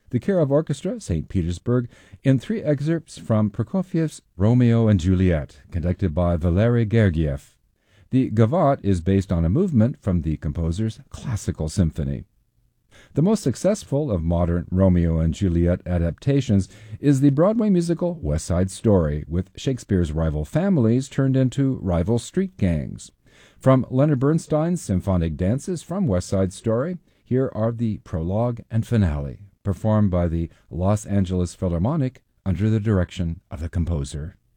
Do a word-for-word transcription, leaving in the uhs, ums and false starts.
The Kirov Orchestra, Saint Petersburg, in three excerpts from Prokofiev's Romeo and Juliet, conducted by Valery Gergiev. The Gavotte is based on a movement from the composer's classical symphony. The most successful of modern Romeo and Juliet adaptations is the Broadway musical West Side Story, with Shakespeare's rival families turned into rival street gangs. From Leonard Bernstein's symphonic dances from West Side Story, here are the prologue and finale, performed by the Los Angeles Philharmonic under the direction of the composer.